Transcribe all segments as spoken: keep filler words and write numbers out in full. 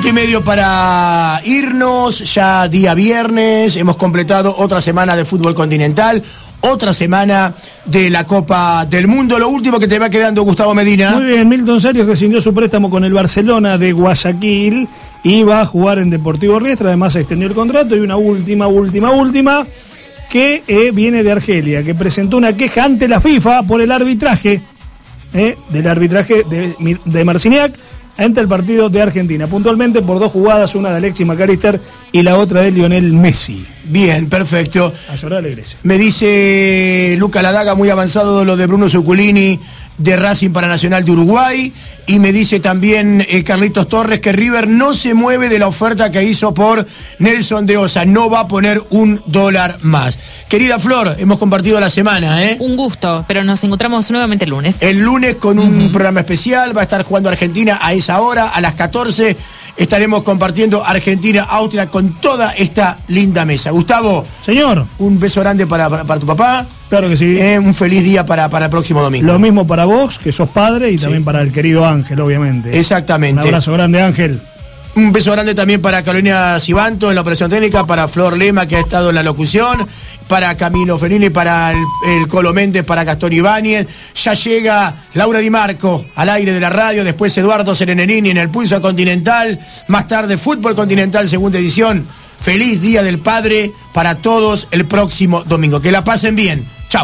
minuto y medio para irnos, ya día viernes, hemos completado otra semana de fútbol continental, otra semana de la Copa del Mundo. Lo último que te va quedando, Gustavo Medina. Muy bien, Milton Sarios rescindió su préstamo con el Barcelona de Guayaquil y va a jugar en Deportivo Riestra, además extendió el contrato. Y una última, última, última, que eh, viene de Argelia, que presentó una queja ante la FIFA por el arbitraje, eh, del arbitraje de, de Marciniak ante el partido de Argentina, puntualmente por dos jugadas, una de Alexis McAllister y la otra de Lionel Messi. Bien, perfecto. A llorar a la iglesia. Me dice Luca Ladaga, muy avanzado lo de Bruno Zuculini de Racing para Nacional de Uruguay, y me dice también eh, Carlitos Torres que River no se mueve de la oferta que hizo por Nelson de Osa, no va a poner un dólar más. Querida Flor, hemos compartido la semana, ¿eh? Un gusto, pero nos encontramos nuevamente el lunes. El lunes con un uh-huh. programa especial, va a estar jugando Argentina a esa hora, a las catorce, estaremos compartiendo Argentina-Austria con toda esta linda mesa. Gustavo. Señor. Un beso grande para, para, para tu papá. Claro que sí. Eh, un feliz día para, para el próximo domingo. Lo mismo para vos, que sos padre, y sí. también para el querido Ángel, obviamente. Exactamente. Un abrazo grande, Ángel. Un beso grande también para Carolina Cibanto en la operación técnica, para Flor Lema, que ha estado en la locución, para Camilo Fenini, para el, el Colo Méndez, para Gastón Ibáñez. Ya llega Laura Di Marco al aire de la radio, después Eduardo Serenelini en el Pulso Continental, más tarde Fútbol Continental, segunda edición. Feliz Día del Padre para todos el próximo domingo. Que la pasen bien. Chau.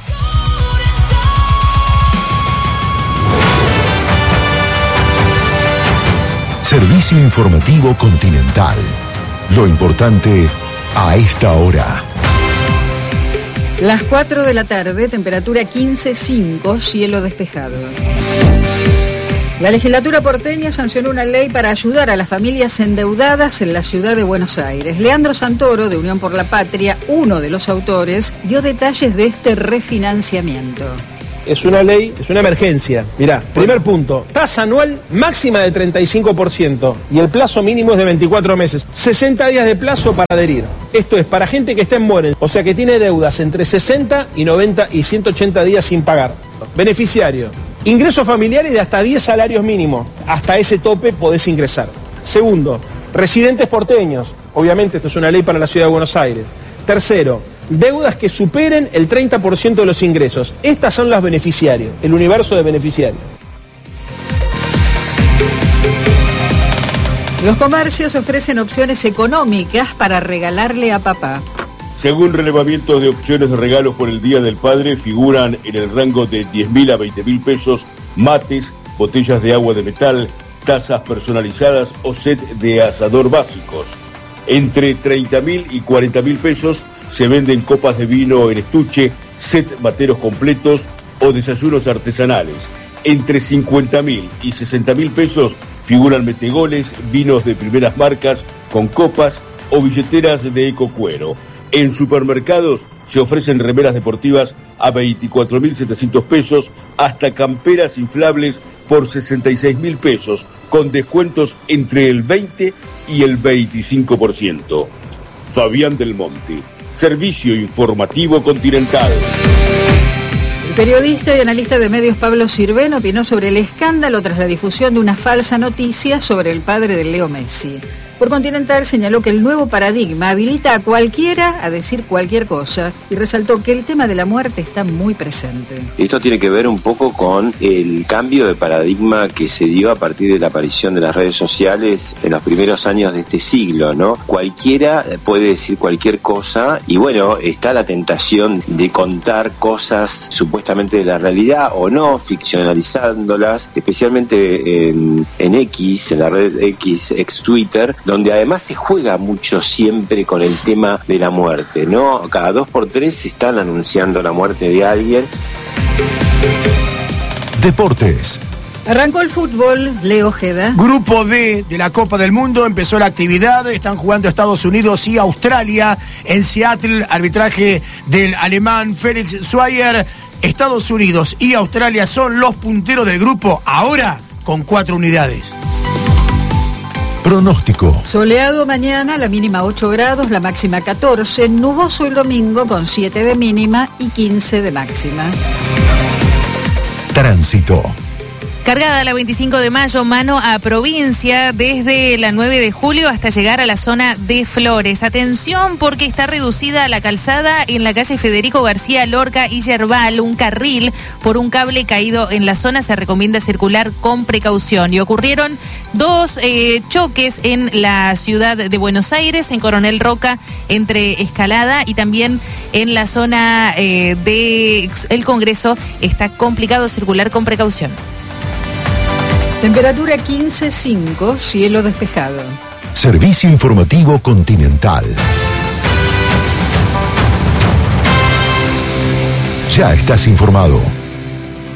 Servicio informativo Continental. Lo importante a esta hora. Las cuatro de la tarde, temperatura quince punto cinco, cielo despejado. La legislatura porteña sancionó una ley para ayudar a las familias endeudadas en la ciudad de Buenos Aires. Leandro Santoro, de Unión por la Patria, uno de los autores, dio detalles de este refinanciamiento. Es una ley, es una emergencia. Mirá, primer punto, tasa anual máxima de treinta y cinco por ciento y el plazo mínimo es de veinticuatro meses. sesenta días de plazo para adherir. Esto es para gente que está en mueren, o sea que tiene deudas entre sesenta y noventa y ciento ochenta días sin pagar. Beneficiario, ingresos familiares de hasta diez salarios mínimos. Hasta ese tope podés ingresar. Segundo, residentes porteños. Obviamente esto es una ley para la ciudad de Buenos Aires. Tercero, deudas que superen el treinta por ciento de los ingresos. Estas son las beneficiarios, el universo de beneficiarios. Los comercios ofrecen opciones económicas para regalarle a papá. Según relevamientos de opciones de regalos por el Día del Padre, figuran en el rango de diez mil a veinte mil pesos mates, botellas de agua de metal, tazas personalizadas o set de asador básicos. Entre treinta mil y cuarenta mil pesos se venden copas de vino en estuche, set materos completos o desayunos artesanales. Entre cincuenta mil y sesenta mil pesos figuran metegoles, vinos de primeras marcas con copas o billeteras de ecocuero. En supermercados se ofrecen remeras deportivas a veinticuatro mil setecientos pesos, hasta camperas inflables por sesenta y seis mil pesos, con descuentos entre el veinte y el veinticinco por ciento. Fabián del Monte, Servicio Informativo Continental. El periodista y analista de medios Pablo Sirven opinó sobre el escándalo tras la difusión de una falsa noticia sobre el padre de Leo Messi. Por Continental señaló que el nuevo paradigma habilita a cualquiera a decir cualquier cosa y resaltó que el tema de la muerte está muy presente. Esto tiene que ver un poco con el cambio de paradigma que se dio a partir de la aparición de las redes sociales en los primeros años de este siglo, ¿no? Cualquiera puede decir cualquier cosa y bueno, está la tentación de contar cosas supuestamente de la realidad o no, ficcionalizándolas, especialmente en, en X, en la red X, ex Twitter, donde además se juega mucho siempre con el tema de la muerte, ¿no? Cada dos por tres se están anunciando la muerte de alguien. Deportes. Arrancó el fútbol, Leo Ojeda. Grupo D de la Copa del Mundo, empezó la actividad, están jugando Estados Unidos y Australia en Seattle, arbitraje del alemán Felix Zweier. Estados Unidos y Australia son los punteros del grupo, ahora con cuatro unidades. Pronóstico. Soleado mañana, la mínima ocho grados, la máxima catorce, nuboso el domingo con siete de mínima y quince de máxima. Tránsito. Cargada la veinticinco de mayo, mano a provincia, desde la nueve de julio hasta llegar a la zona de Flores. Atención porque está reducida la calzada en la calle Federico García Lorca y Yerbal, un carril por un cable caído en la zona. Se recomienda circular con precaución. Y ocurrieron dos eh, choques en la ciudad de Buenos Aires, en Coronel Roca, entre Escalada, y también en la zona eh, de El Congreso. Está complicado circular con precaución. Temperatura quince punto cinco, cielo despejado. Servicio informativo Continental. Ya estás informado.